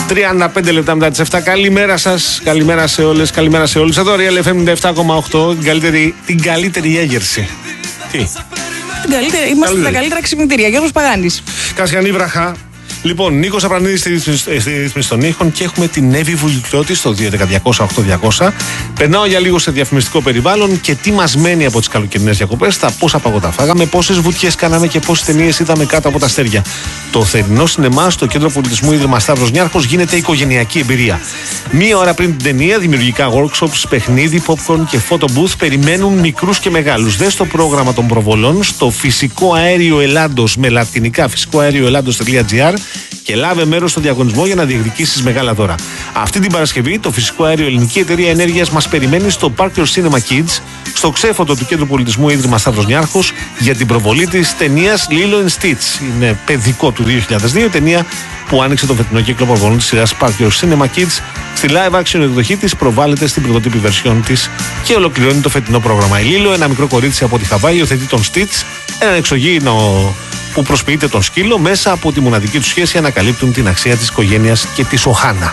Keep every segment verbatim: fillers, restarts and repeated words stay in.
τριάντα πέντε λεπτά μετά τις εφτά. Καλημέρα σας, καλημέρα σε όλες, καλημέρα σε όλους. Εδώ Real εφ εμ ενενήντα επτά κόμμα οκτώ, την καλύτερη, την καλύτερη έγερση. Τι? Την καλύτερη, είμαστε καλύτερη. Τα καλύτερα ξυπνητήρια. Γιώργος Παγάνης. Κασιανή Βραχά. Λοιπόν, Νίκος Απρανίδης στη ρύθμιση των ήχων και έχουμε την Εύη Βουλικλώτη στο δύο έντεκα διακόσια οκτώ διακόσια. Περνάω για λίγο σε διαφημιστικό περιβάλλον και τι μας μένει από τις καλοκαιρινές διακοπές, τα πόσα παγωτά φάγαμε, πόσες βουτιές κάναμε και πόσες ταινίες είδαμε κάτω από τα αστέρια. Το θερινό σινεμά στο Κέντρο Πολιτισμού Ίδρυμα Σταύρος Νιάρχος γίνεται οικογενειακή εμπειρία. Μία ώρα πριν την ταινία, δημιουργικά workshops, παιχνίδι, popcorn και photo booth περιμένουν μικρούς και μεγάλους. Δες το πρόγραμμα των προβολών στο Φυσικό Αέριο Ελλάδος με λατινικά φυσικό αέριο ελλάδος.gr και λάβε μέρος στο διαγωνισμό για να διεκδικήσεις μεγάλα δώρα. Αυτή την Παρασκευή, το Φυσικό Αέριο Ελληνική Εταιρεία Ενέργειας μας περιμένει στο Park Your Cinema Kids, στο ξέφωτο του Κέντρου Πολιτισμού Ίδρυμα Σταύρος Νιάρχος, για την προβολή της ταινίας Lilo and Stitch. Είναι παιδικό του δύο χιλιάδες δύο, ταινία που άνοιξε το φετινό κύκλο προβολών της σειράς Park Your Cinema Kids. Στη live action εκδοχή της προβάλλεται στην πρωτότυπη version της και ολοκληρώνει το φετινό πρόγραμμα. Η Lilo, ένα μικρό κορίτσι από τη Χαβάη, υιοθετεί τον Stitch, έναν εξωγήινο που προσποιείται τον σκύλο. Μέσα από τη μοναδική του σχέση ανακαλύπτουν την αξία της οικογένειας και της Οχάνα.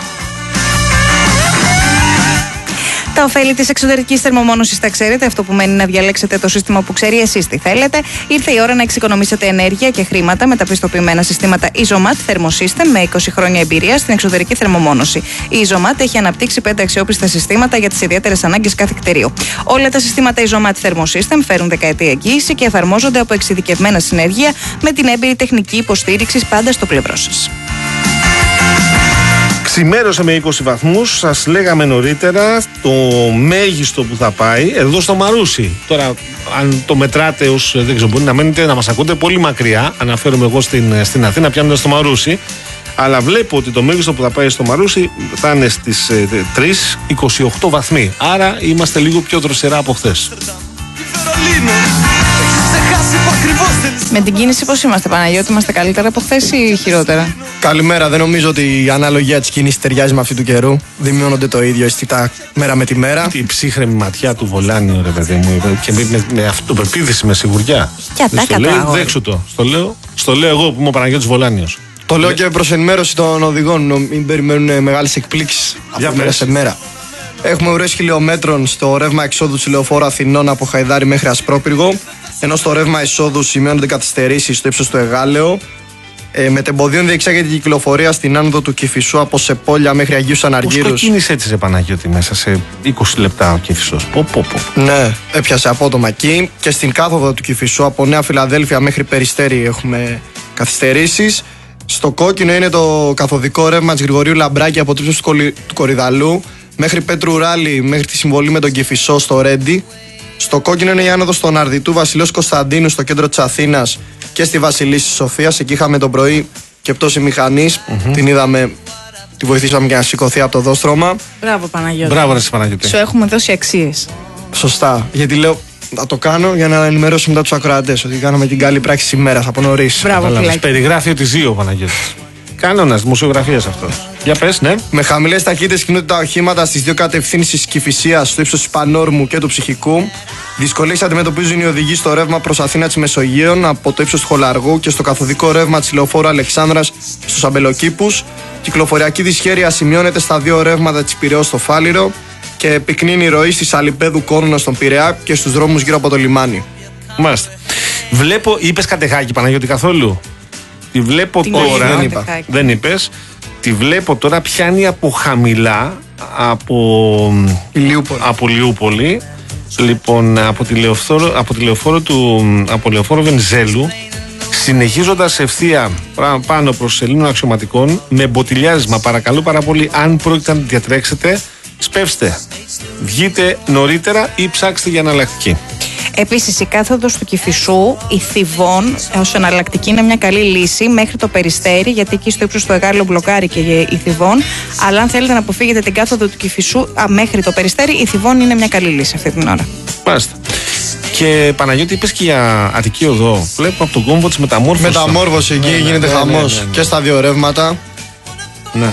Τα ωφέλη της εξωτερικής θερμομόνωσης τα ξέρετε. Αυτό που μένει να διαλέξετε το σύστημα που ξέρει εσείς τι θέλετε. Ήρθε η ώρα να εξοικονομήσετε ενέργεια και χρήματα με τα πιστοποιημένα συστήματα EasoMat Thermosystem με είκοσι χρόνια εμπειρία στην εξωτερική θερμομόνωση. Η EasoMat έχει αναπτύξει πέντε αξιόπιστα συστήματα για τις ιδιαίτερες ανάγκες κάθε κτηρίου. Όλα τα συστήματα EasoMat Thermosystem φέρουν δεκαετή εγγύηση και εφαρμόζονται από εξειδικευμένα συνεργεία με την έμπειρη τεχνική υποστήριξη πάντα στο πλευρό σας. Ξημέρωσε με είκοσι βαθμούς, σας λέγαμε νωρίτερα το μέγιστο που θα πάει εδώ στο Μαρούσι. Τώρα, αν το μετράτε ως, δεν ξέρω, μπορεί να μένετε να μας ακούτε πολύ μακριά. Αναφέρομαι εγώ στην, στην Αθήνα, πιάνοντας στο Μαρούσι. Αλλά βλέπω ότι το μέγιστο που θα πάει στο Μαρούσι θα είναι στις ε, τρεις κόμμα είκοσι οκτώ βαθμοί. Άρα είμαστε λίγο πιο δροσερά από χθες. Με την κίνηση πώς είμαστε, Παναγιώτη, είμαστε καλύτερα από χθες ή χειρότερα? Καλημέρα, δεν νομίζω ότι η αναλογία της κίνησης ταιριάζει με αυτή του καιρού. Δημιώνονται το ίδιο αισθητά μέρα με τη μέρα. Η ψύχρεμη ματιά του Βολάνιου, ρε παιδί μου, και με, με, με αυτοπεποίθηση, με σιγουριά. Και λέω, δέξου το. Στο λέω, στο λέω εγώ που είμαι ο Παναγιώτης Βολάνιος. Το λέω και προς ενημέρωση των οδηγών, μην περιμένουν μεγάλες εκπλήξεις από μέρα σε μέρα. Έχουμε ουρές χιλιόμετρων στο ρεύμα εξόδου του λεωφόρου Αθηνών από Χαϊδάρη μέχρι Ασπρόπυργο, ενώ στο ρεύμα εισόδου σημειώνονται καθυστερήσεις στο ύψος του Εγάλεο. Ε, Μετεμποδίων διεξάγεται η κυκλοφορία στην άνοδο του Κηφισού από Σεπόλια μέχρι Αγίους Αναργύρους. Πώς κίνησε έτσι, ρε Παναγιώτη, μέσα σε είκοσι λεπτά ο Κηφισός? Πω, πω, πω. Ναι, έπιασε απότομα εκεί. Και στην κάθοδο του Κηφισού από Νέα Φιλαδέλφια μέχρι Περιστέρι έχουμε καθυστερήσεις. Στο κόκκινο είναι το καθοδικό ρεύμα της Γρηγορίου Λαμπράκη από το ύψος του Κορυδαλού μέχρι Πέτρου Ράλη μέχρι τη συμβολή με τον Κηφισό στο Ρέντι. Στο κόκκινο είναι η άνοδος στον Αρδιτού Βασιλέως Κωνσταντίνου στο κέντρο της Αθήνας και στη Βασιλής της Σοφίας. Εκεί είχαμε το πρωί και πτώση μηχανής. Mm-hmm. Την είδαμε, τη βοηθήσαμε και να σηκωθεί από το δόστρωμα. Μπράβο, Παναγιώτη. Μπράβο, ρε Παναγιώτη. Σου έχουμε δώσει αξίες. Σωστά. Γιατί λέω, θα το κάνω για να ενημερώσω μετά τους ακροατές ότι κάναμε την καλή πράξη σήμερα από νωρίς. Μπράβο, Φιλάκη. Περιγράφει ότι ζει ο Παναγιώτης. Κανόνας δημοσιογραφίας αυτό. Για πες, ναι. Με χαμηλές ταχύτητες κινούνται τα οχήματα στις δύο κατευθύνσεις της Κηφισίας, στο ύψος της Πανόρμου και του Ψυχικού. Δυσκολίες αντιμετωπίζουν οι οδηγοί στο ρεύμα προς Αθήνα της Μεσογείων από το ύψος του Χολαργού και στο καθοδικό ρεύμα της λεωφόρου Αλεξάνδρας στους Αμπελοκήπους. Κυκλοφοριακή δυσχέρεια σημειώνεται στα δύο ρεύματα της Πειραιώς στο Φάληρο και επικνίνει η ροή στη Αλιπέδου Κόρνο στον Πειραιά και στους δρόμους γύρω από το λιμάνι. Μάλιστα. Βλέπω, είπες Κατεχάκη, Παναγιώτη, καθόλου? Τη βλέπω την τώρα. Δεν είπα. Δεν είπες. Τη βλέπω τώρα, πιάνει από χαμηλά από Ηλιούπολη. Από Λιούπολη. Λοιπόν, από τη λεωφόρο, από τη λεωφόρο του από λεωφόρο Βενιζέλου, συνεχίζοντας ευθεία πάνω προς Ελλήνων αξιωματικών με μποτιλιάρισμα. Παρακαλώ πάρα πολύ, αν πρόκειται να διατρέξετε, σπεύστε. Βγείτε νωρίτερα ή ψάξτε για εναλλακτική. Επίσης, η κάθοδος του Κηφισού, η Θηβών, ως εναλλακτική είναι μια καλή λύση μέχρι το Περιστέρι, γιατί εκεί στο ύψος του Εγάλεο μπλοκάρει και η Θηβών. Αλλά αν θέλετε να αποφύγετε την κάθοδο του Κηφισού α, μέχρι το Περιστέρι, η Θηβών είναι μια καλή λύση αυτή την ώρα. Μάλιστα. Και Παναγιώτη, είπες και για Αττική Οδό. Βλέπω από τον κόμβο της μεταμόρφωσης. Μεταμόρφωση εκεί, ναι, γίνεται ναι, χαμός ναι, ναι, ναι. Και στα δύο ρεύματα. Ναι.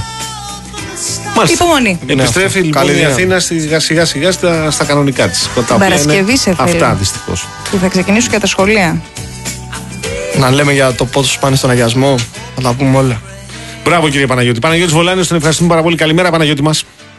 Υπομονή. Επιστρέφει λοιπόν η Αθήνα σιγά σιγά, σιγά στα, στα κανονικά της. Την Παρασκευή σε φίλοι. Αυτά δυστυχώς. Που θα ξεκινήσουν και τα σχολεία. Να λέμε για το πόσο πάνε στον αγιασμό. Θα τα πούμε όλα. Μπράβο κύριε Παναγιώτη. Παναγιώτης Βολάνης, τον ευχαριστούμε πάρα πολύ. Καλημέρα Παναγιώτη μας.